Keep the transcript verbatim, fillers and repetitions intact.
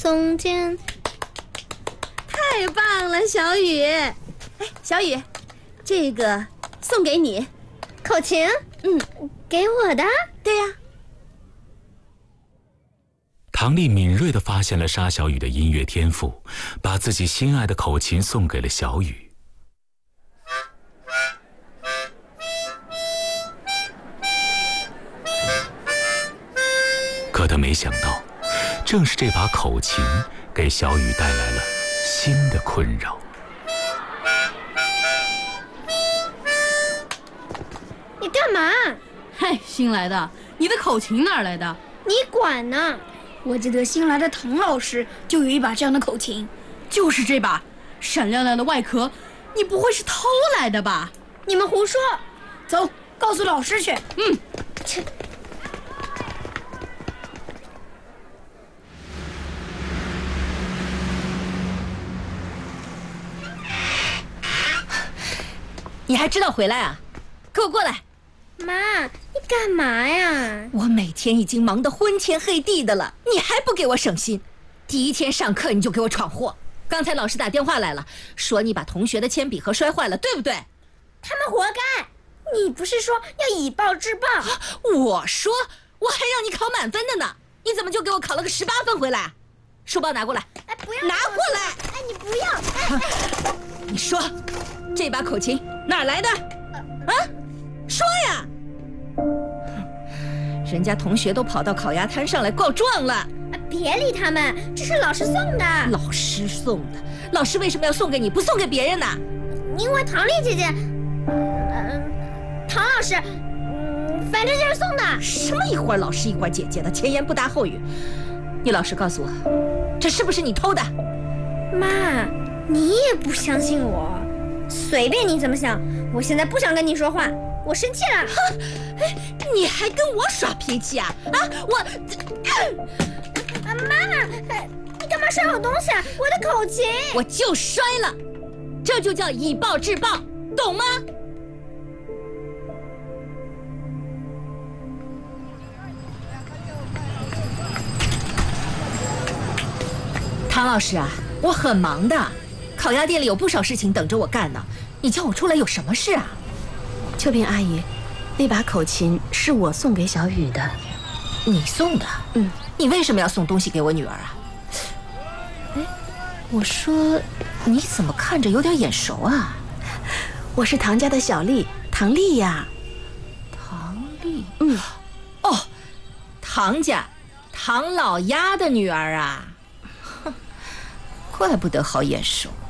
松间。 太棒了，小雨！哎，小雨，这个送给你。 口琴？ 嗯， 给我的？ 对呀。 唐丽敏锐地发现了沙小雨的音乐天赋，把自己心爱的口琴送给了小雨。可他没想到，正是这把口琴给小雨带来了新的困扰。 你干嘛？ 嗨，新来的，你的口琴哪儿来的？ 你管呢？ 我记得新来的唐老师就有一把这样的口琴， 就是这把，闪亮亮的外壳，你不会是偷来的吧？ 你们胡说！ 走，告诉老师去。 嗯。 切。 你还知道回来啊？给我过来！ 妈，你干嘛呀？ 我每天已经忙得昏天黑地的了，你还不给我省心？第一天上课你就给我闯祸。刚才老师打电话来了，说你把同学的铅笔盒摔坏了，对不对？ 他们活该！你不是说要以暴制暴？ 啊、我说，我还让你考满分的呢，你怎么就给我考了个十八分回来？书包拿过来！ 哎，不要！ 拿过来！ 哎，你不要！哎哎， 你说，这把口琴哪儿来的？啊，说呀！人家同学都跑到烤鸭摊上来告状了。 别理他们，这是老师送的。 老师送的？老师为什么要送给你，不送给别人呢？ 因为唐丽姐姐，呃，唐老师，嗯，反正就是送的。 什么一会儿老师一会儿姐姐的，前言不搭后语。你老实告诉我，这是不是你偷的？ 妈，你也不相信我，随便你怎么想。我现在不想跟你说话，我生气了。 哼，哎，你还跟我耍脾气啊？啊，我， 啊，妈妈，你干嘛摔我东西啊？我的口琴， 我就摔了，这就叫以暴制暴，懂吗？唐老师啊，我很忙的，烤鸭店里有不少事情等着我干呢。你叫我出来有什么事啊？ 秋萍阿姨，那把口琴是我送给小雨的。 你送的？ 嗯。 你为什么要送东西给我女儿啊？哎，我说，你怎么看着有点眼熟啊？ 我是唐家的小丽，唐丽呀。 唐丽？ 嗯。 哦，唐家，唐老鸭的女儿啊。怪不得好眼熟。